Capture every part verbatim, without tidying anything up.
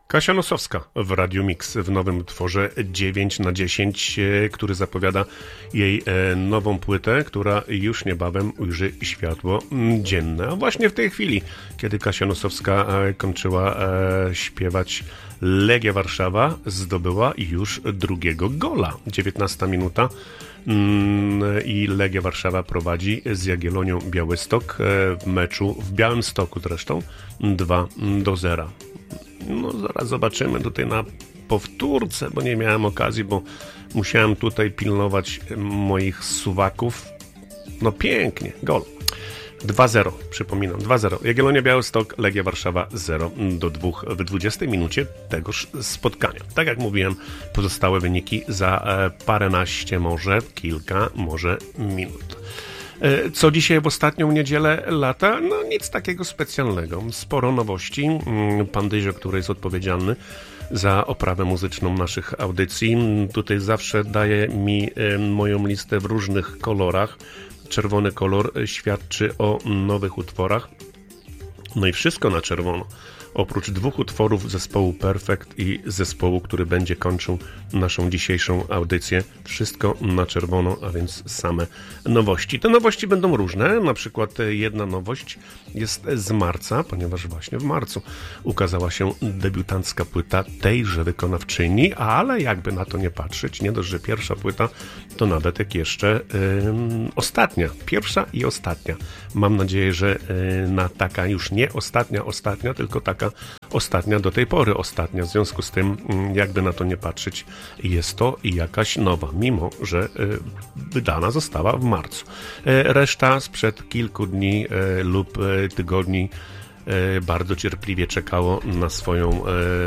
Kasia Nosowska w Radiu Mix w nowym utworze dziewięć na dziesięć, który zapowiada jej nową płytę, która już niebawem ujrzy światło dzienne. A właśnie w tej chwili, kiedy Kasia Nosowska kończyła śpiewać Legia Warszawa, zdobyła już drugiego gola. dziewiętnasta minuta i Legia Warszawa prowadzi z Jagiellonią Białystok w meczu w Białymstoku zresztą dwa do zera. No zaraz zobaczymy tutaj na powtórce, bo nie miałem okazji, bo musiałem tutaj pilnować moich suwaków. No pięknie, gol. dwa zero, przypominam, dwa zero. Jagiellonia Białystok, Legia Warszawa zero do dwóch w dwudziestej minucie tegoż spotkania. Tak jak mówiłem, pozostałe wyniki za paręnaście, może kilka, może minut. Co dzisiaj w ostatnią niedzielę lata? No nic takiego specjalnego. Sporo nowości. Pan Dyzio, który jest odpowiedzialny za oprawę muzyczną naszych audycji, tutaj zawsze daje mi moją listę w różnych kolorach. Czerwony kolor świadczy o nowych utworach. No i wszystko na czerwono. Oprócz dwóch utworów zespołu Perfect i zespołu, który będzie kończył naszą dzisiejszą audycję, wszystko na czerwono, a więc same nowości. Te nowości będą różne, na przykład jedna nowość jest z marca, ponieważ właśnie w marcu ukazała się debiutancka płyta tejże wykonawczyni, ale jakby na to nie patrzeć, nie dość, że pierwsza płyta, to nawet jak jeszcze yy, ostatnia, pierwsza i ostatnia. Mam nadzieję, że yy, na taka już nie ostatnia, ostatnia, tylko taka ostatnia do tej pory ostatnia. W związku z tym, jakby na to nie patrzeć, jest to jakaś nowa, mimo że wydana została w marcu. Reszta sprzed kilku dni lub tygodni bardzo cierpliwie czekało na swoją,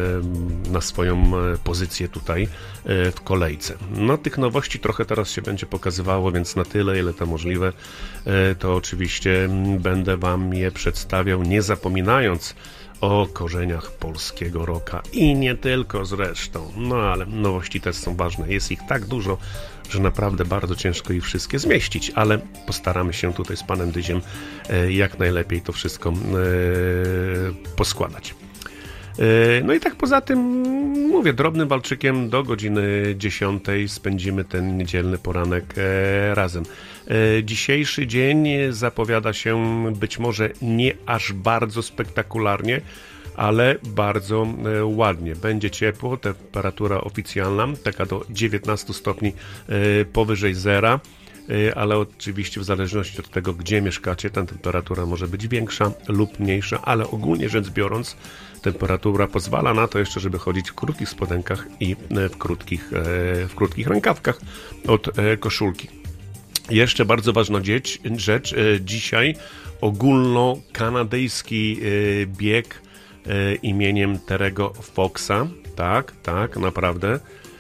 na swoją pozycję tutaj w kolejce. No tych nowości trochę teraz się będzie pokazywało, więc na tyle, ile to możliwe, to oczywiście będę Wam je przedstawiał, nie zapominając o korzeniach polskiego rocka i nie tylko zresztą. No ale nowości też są ważne. Jest ich tak dużo, że naprawdę bardzo ciężko ich wszystkie zmieścić, ale postaramy się tutaj z panem Dyziem jak najlepiej to wszystko poskładać. No i tak poza tym, mówię, drobnym walczykiem do godziny dziesiątej spędzimy ten niedzielny poranek razem. Dzisiejszy dzień zapowiada się być może nie aż bardzo spektakularnie, ale bardzo ładnie. Będzie ciepło, temperatura oficjalna, taka do dziewiętnastu stopni powyżej zera, ale oczywiście w zależności od tego, gdzie mieszkacie, ta temperatura może być większa lub mniejsza, ale ogólnie rzecz biorąc, temperatura pozwala na to jeszcze, żeby chodzić w krótkich spodenkach i w krótkich, w krótkich rękawkach od koszulki. Jeszcze bardzo ważna rzecz, dzisiaj ogólnokanadyjski bieg imieniem Terry'ego Foxa, tak, tak, naprawdę.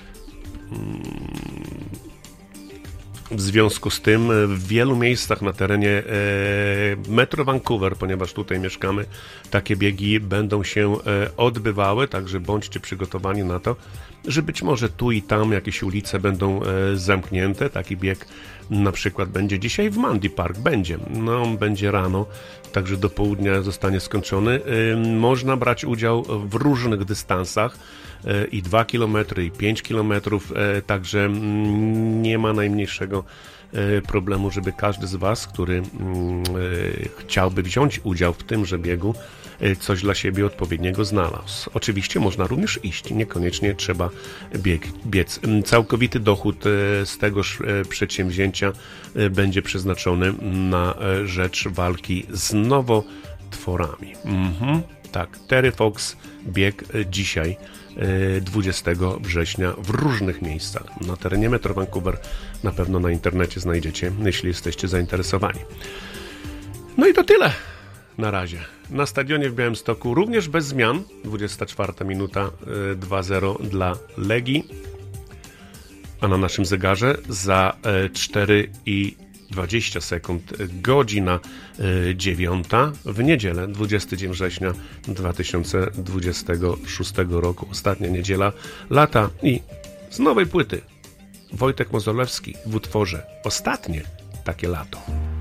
W związku z tym w wielu miejscach na terenie Metro Vancouver, ponieważ tutaj mieszkamy, takie biegi będą się odbywały, także bądźcie przygotowani na to, że być może tu i tam jakieś ulice będą zamknięte. Taki bieg na przykład będzie dzisiaj w Mundy Park, będzie, no będzie rano, także do południa zostanie skończony. Można brać udział w różnych dystansach, i dwa kilometry, i pięć kilometrów, także nie ma najmniejszego problemu, żeby każdy z Was, który chciałby wziąć udział w tymże biegu, coś dla siebie odpowiedniego znalazł. Oczywiście można również iść, niekoniecznie trzeba bieg, biec. Całkowity dochód z tegoż przedsięwzięcia będzie przeznaczony na rzecz walki z nowotworami. Mhm, tak, Terry Fox, bieg dzisiaj dwudziestego września w różnych miejscach. Na terenie Metro Vancouver na pewno na internecie znajdziecie, jeśli jesteście zainteresowani. No i to tyle na razie. Na stadionie w Białymstoku również bez zmian. dwudziesta czwarta minuta, dwa zero dla Legii. A na naszym zegarze za cztery i dwadzieścia sekund godzina dziewiąta w niedzielę, dwudziesty dzień września dwa tysiące dwudziestego szóstego roku. Ostatnia niedziela lata i z nowej płyty Wojtek Mozolewski w utworze Ostatnie takie lato.